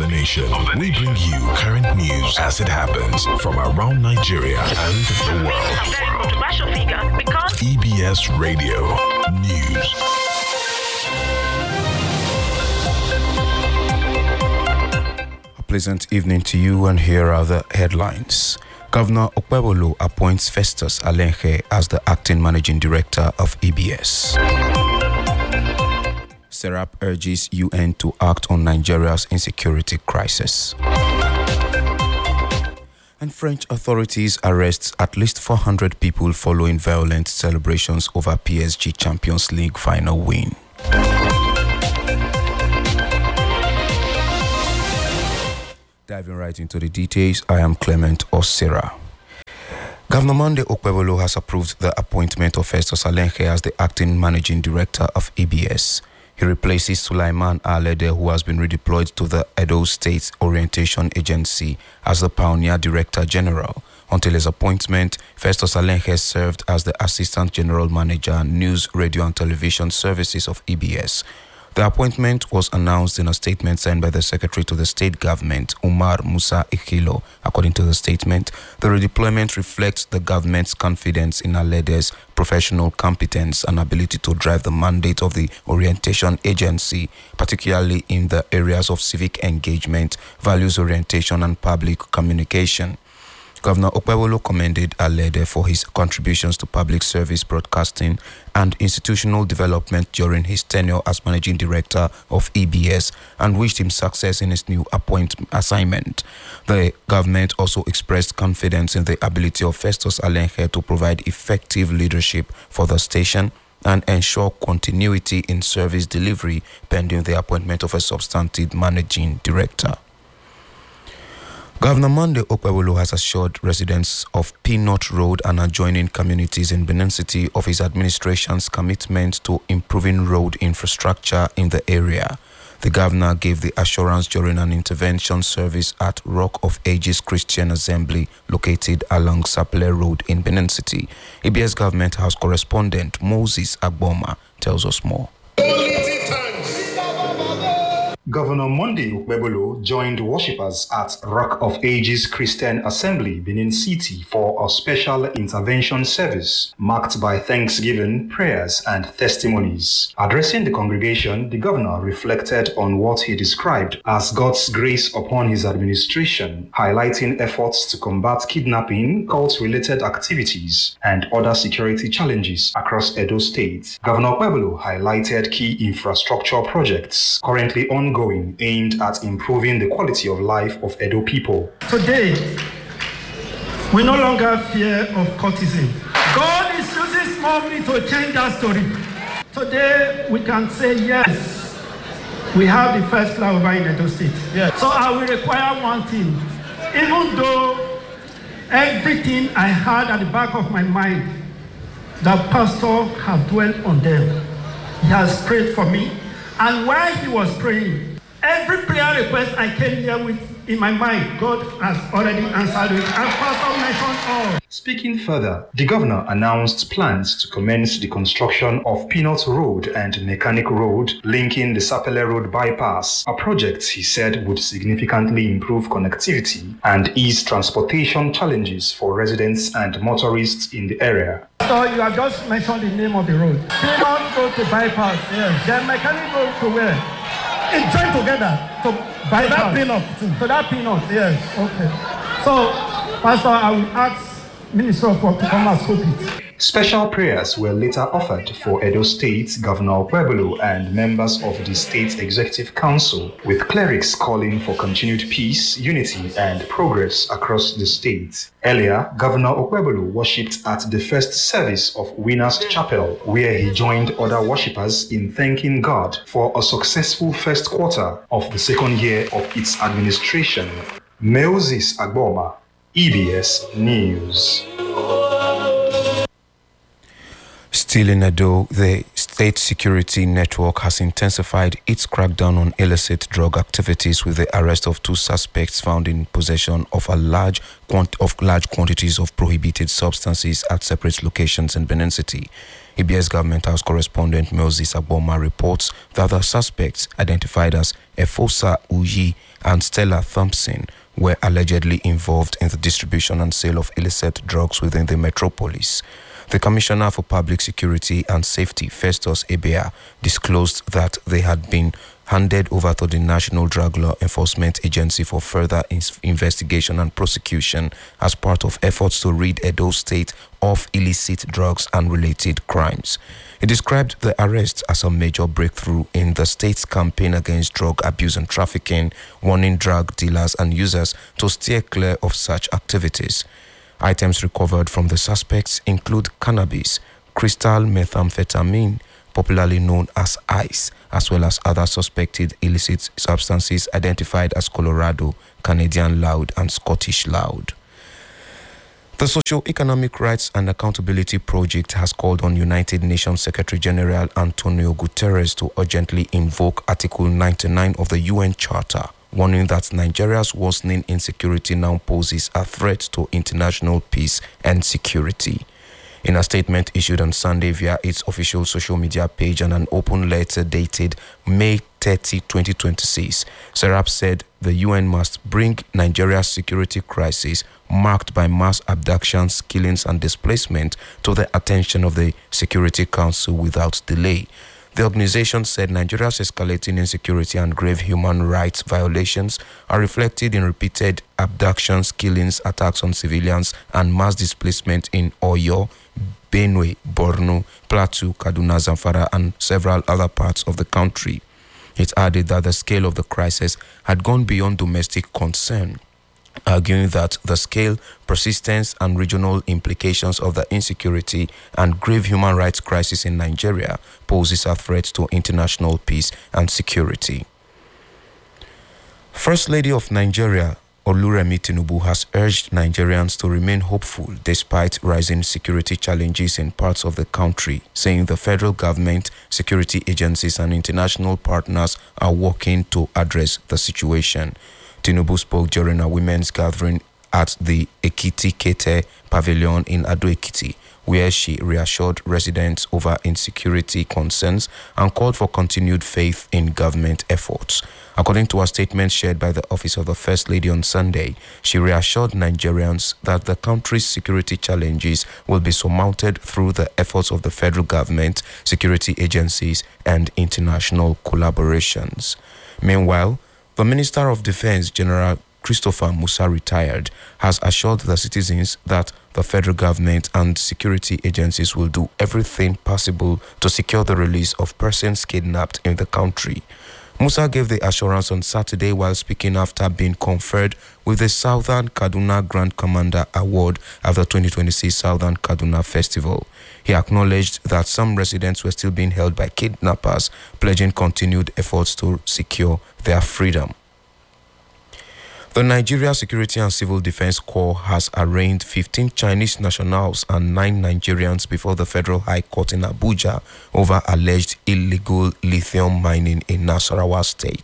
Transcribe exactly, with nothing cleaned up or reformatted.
the nation. We bring you current news as it happens from around Nigeria and the world. E B S Radio News. A pleasant evening to you, and here are the headlines. Governor Okpebholo appoints Festus Alenche as the acting managing director of E B S. Serap urges U N to act on Nigeria's insecurity crisis. And French authorities arrest at least four hundred people following violent celebrations over P S G Champions League final win. Diving right into the details, I am Clement Osira. Governor Monday Okpebholo has approved the appointment of Festus Alenche as the acting managing director of E B S. He replaces Sulaiman Alede, who has been redeployed to the Edo State Orientation Agency as the Pioneer Director General. Until his appointment, Festus Alenche served as the Assistant General Manager, News, Radio and Television Services of E B S. The appointment was announced in a statement signed by the Secretary to the State Government, Umar Musa Ikhilo. According to the statement, the redeployment reflects the government's confidence in Alede's professional competence and ability to drive the mandate of the Orientation Agency, particularly in the areas of civic engagement, values orientation, and public communication. Governor Okpebholo commended Alede for his contributions to public service broadcasting and institutional development during his tenure as managing director of E B S and wished him success in his new appointment assignment. The government also expressed confidence in the ability of Festus Alenche to provide effective leadership for the station and ensure continuity in service delivery pending the appointment of a substantive managing director. Governor Monday Okpebholo has assured residents of Peanut Road and adjoining communities in Benin City of his administration's commitment to improving road infrastructure in the area. The governor gave the assurance during an intervention service at Rock of Ages Christian Assembly located along Sapele Road in Benin City. E B S Government House correspondent Moses Agboma tells us more. Governor Monday Okpebholo joined worshippers at Rock of Ages Christian Assembly, Benin City, for a special intervention service marked by thanksgiving, prayers, and testimonies. Addressing the congregation, the governor reflected on what he described as God's grace upon his administration, highlighting efforts to combat kidnapping, cult-related activities, and other security challenges across Edo State. Governor Okpebholo highlighted key infrastructure projects currently ongoing Going, aimed at improving the quality of life of Edo people. Today, we no longer fear of cultism. God is using small money to change that story. Today, we can say yes, we have the first flyover in Edo State. Yes. So I will require one thing. Even though everything I had at the back of my mind, the pastor has dwelt on them. He has prayed for me. And while he was praying, every prayer request I came here with in my mind, God has already answered it. And Pastor mentioned all. Speaking further, the governor announced plans to commence the construction of Peanut Road and Mechanic Road, linking the Sapele Road bypass, a project he said would significantly improve connectivity and ease transportation challenges for residents and motorists in the area. So you have just mentioned the name of the road. Peanut Road to bypass. Yes. Then Mechanic Road to where? It's joined together to bypass. To that peanut. To, to that peanut. Yes. Okay. So, Pastor, I will ask Minister of Work to come and scope it. Special prayers were later offered for Edo State, Governor Okpebholo, and members of the State Executive Council, with clerics calling for continued peace, unity, and progress across the state. Earlier, Governor Okpebholo worshipped at the first service of Winners Chapel, where he joined other worshippers in thanking God for a successful first quarter of the second year of its administration. Moses Agboma, E B S News. Still in Edo, the State Security Network has intensified its crackdown on illicit drug activities with the arrest of two suspects found in possession of a large quant- of large quantities of prohibited substances at separate locations in Benin City. A B S Government House correspondent Moses Agboma reports that the suspects, identified as Efosa Uyi and Stella Thompson, were allegedly involved in the distribution and sale of illicit drugs within the metropolis. The Commissioner for Public Security and Safety, Festus Ebea, disclosed that they had been handed over to the National Drug Law Enforcement Agency for further ins- investigation and prosecution as part of efforts to rid Edo State of illicit drugs and related crimes. He described the arrest as a major breakthrough in the state's campaign against drug abuse and trafficking, warning drug dealers and users to steer clear of such activities. Items recovered from the suspects include cannabis, crystal methamphetamine, popularly known as ice, as well as other suspected illicit substances identified as Colorado, Canadian Loud, and Scottish Loud. The Socio-Economic Rights and Accountability Project has called on United Nations Secretary General Antonio Guterres to urgently invoke Article ninety-nine of the U N Charter, warning that Nigeria's worsening insecurity now poses a threat to international peace and security. In a statement issued on Sunday via its official social media page and an open letter dated May thirtieth, twenty twenty-six, Serap said the U N must bring Nigeria's security crisis, marked by mass abductions, killings, and displacement, to the attention of the Security Council without delay. The organization said Nigeria's escalating insecurity and grave human rights violations are reflected in repeated abductions, killings, attacks on civilians, and mass displacement in Oyo, Benue, Borno, Plateau, Kaduna, Zamfara, and several other parts of the country. It added that the scale of the crisis had gone beyond domestic concern, arguing that the scale, persistence, and regional implications of the insecurity and grave human rights crisis in Nigeria poses a threat to international peace and security. First Lady of Nigeria, Oluremi Tinubu, has urged Nigerians to remain hopeful despite rising security challenges in parts of the country, saying the federal government, security agencies, and international partners are working to address the situation. Tinubu spoke during a women's gathering at the Ekiti Kete Pavilion in Ado-Ekiti, where she reassured residents over insecurity concerns and called for continued faith in government efforts. According to a statement shared by the Office of the First Lady on Sunday, she reassured Nigerians that the country's security challenges will be surmounted through the efforts of the federal government, security agencies, and international collaborations. Meanwhile, the Minister of Defense, General Christopher Musa, retired, has assured the citizens that the federal government and security agencies will do everything possible to secure the release of persons kidnapped in the country. Musa gave the assurance on Saturday while speaking after being conferred with the Southern Kaduna Grand Commander Award at the twenty twenty-six Southern Kaduna Festival. He acknowledged that some residents were still being held by kidnappers, pledging continued efforts to secure their freedom. The Nigeria Security and Civil Defense Corps has arraigned fifteen Chinese nationals and nine Nigerians before the Federal High Court in Abuja over alleged illegal lithium mining in Nasarawa State.